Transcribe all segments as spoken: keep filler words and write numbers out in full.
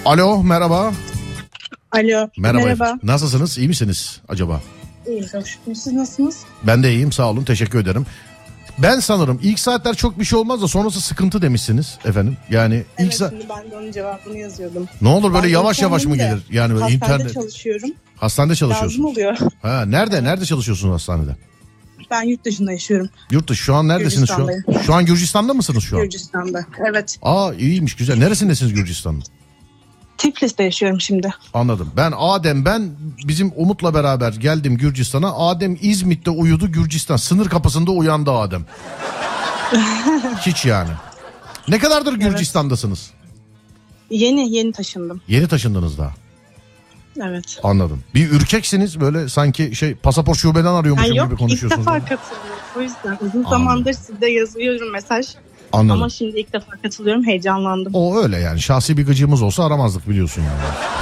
Alo, merhaba. Alo, merhaba. merhaba. Nasılsınız? İyi misiniz acaba? İyiyim, çok şükür. Siz nasılsınız? Ben de iyiyim, sağ olun, teşekkür ederim. Ben sanırım ilk saatler çok bir şey olmaz da sonrası sıkıntı demişsiniz efendim. Yani ilk evet, saat... şimdi ben de onun cevabını yazıyordum. Ne olur böyle ben yavaş yavaş mı gelir? Yani böyle hastanede internet... çalışıyorum. Hastanede çalışıyorsun. Lazım oluyor. Ha, nerede? Nerede çalışıyorsunuz hastanede? Ben yurt dışında yaşıyorum. Yurt dışı. Şu an neredesiniz şu an? Şu an Gürcistan'da mısınız şu an? Gürcistan'da, evet. Aa, iyiymiş, güzel. Neresindesiniz Gürcistan'da? Tiflis'te yaşıyorum şimdi. Anladım. Ben Adem, ben bizim Umut'la beraber geldim Gürcistan'a. Adem İzmit'te uyudu, Gürcistan. Sınır kapısında uyandı Adem. Hiç yani. Ne kadardır Gürcistan'dasınız? Yeni yeni taşındım. Yeni taşındınız daha. Evet. Anladım. Bir ürkeksiniz böyle, sanki şey pasaport şubeden arıyormuşum yok, gibi konuşuyorsunuz. İlk defa ama. katılıyorum. O yüzden uzun zamandır size yazıyorum mesaj. Anladım. Ama şimdi ilk defa katılıyorum, heyecanlandım. O öyle yani, şahsi bir gıcığımız olsa aramazdık biliyorsun yani.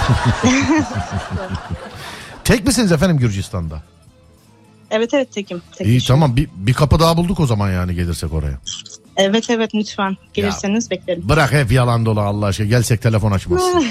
Tek misiniz efendim Gürcistan'da? Evet evet tekim. Tek İyi yaşıyorum. tamam, bir, bir kapı daha bulduk o zaman yani gelirsek oraya. Evet evet lütfen gelirseniz ya, beklerim. Bırak hep yalan dolu Allah aşkına, gelsek telefon açmazsın.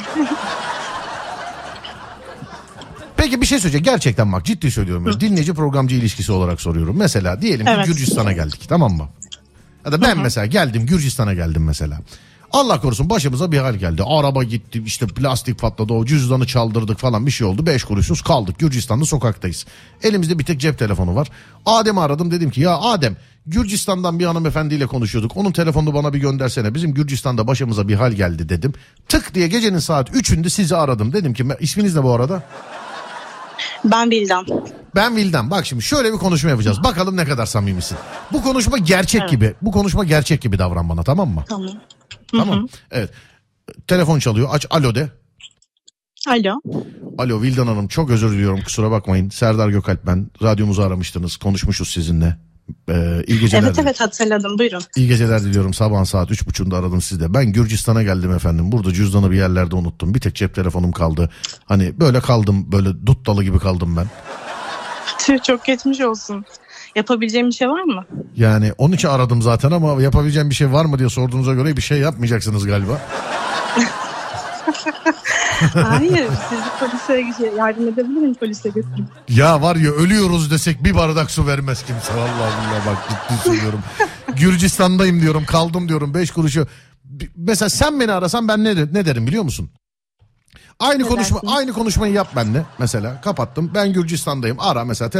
Peki bir şey söyleyeceğim, gerçekten bak ciddi söylüyorum. Hı. Dinleyici programcı ilişkisi olarak soruyorum. Mesela diyelim ki evet. Gürcistan'a geldik, tamam mı? Ya da ben Hı-hı. mesela geldim Gürcistan'a geldim mesela. Allah korusun başımıza bir hal geldi. Araba gitti, işte plastik patladı, o cüzdanı çaldırdık falan, bir şey oldu. Beş kuruşsuz kaldık, Gürcistan'da sokaktayız. Elimizde bir tek cep telefonu var. Adem'i aradım, dedim ki ya Adem, Gürcistan'dan bir hanımefendiyle konuşuyorduk. Onun telefonunu bana bir göndersene. Bizim Gürcistan'da başımıza bir hal geldi dedim. Tık diye gecenin saat üçünde sizi aradım. Dedim ki isminiz ne bu arada? Ben Vildan. Ben Vildan. Bak şimdi şöyle bir konuşma yapacağız. Bakalım ne kadar samimisin. Bu konuşma gerçek evet. gibi. Bu konuşma gerçek gibi davran bana, tamam mı? Tamam. Tamam. Hı-hı. Evet. Telefon çalıyor. Aç. Alo de. Alo. Alo Vildan Hanım, çok özür diliyorum, kusura bakmayın. Serdar Gökalp ben. Radyomuzu aramıştınız. Konuşmuşuz sizinle. Ee, iyi geceler. Evet evet hatırladım, buyurun. İyi geceler diliyorum. Sabah saat üç buçukta aradım sizde. Ben Gürcistan'a geldim efendim. Burada cüzdanı bir yerlerde unuttum. Bir tek cep telefonum kaldı. Hani böyle kaldım, böyle dut dalı gibi kaldım ben. Tüh, çok geçmiş olsun. Yapabileceğim bir şey var mı? Yani onun için aradım zaten, ama yapabileceğim bir şey var mı diye sorduğunuza göre bir şey yapmayacaksınız galiba. Hayır, sizi polise yardım edebilirim, polise götürüp. Ya var ya, ölüyoruz desek bir bardak su vermez kimse. Vallahi billahi bak ciddi söylüyorum. Gürcistan'dayım diyorum, kaldım diyorum, beş kuruşu. Mesela sen beni arasan ben ne, ne derim biliyor musun? Aynı ne konuşma, dersin? Aynı konuşmayı yap benimle mesela. Kapattım, ben Gürcistan'dayım, ara mesela.